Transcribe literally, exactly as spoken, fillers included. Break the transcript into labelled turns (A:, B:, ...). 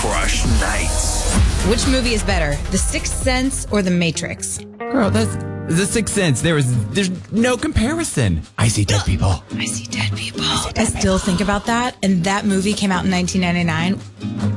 A: Crush Nights.
B: Which movie is better, The Sixth Sense or The Matrix?
C: Girl, that's The Sixth Sense. There is, there's no comparison. I see dead people.
B: I see dead people. I, I still think about that, and that movie came out in nineteen ninety-nine.